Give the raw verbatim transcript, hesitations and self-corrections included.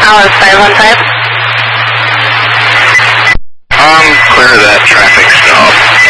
Alice five one five. Um, clear that traffic stop.